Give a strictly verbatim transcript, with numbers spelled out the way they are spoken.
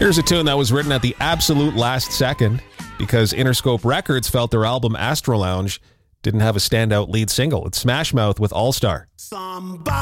Here's a tune that was written at the absolute last second because Interscope Records felt their album Astro Lounge didn't have a standout lead single. It's Smash Mouth with All Star. Somebody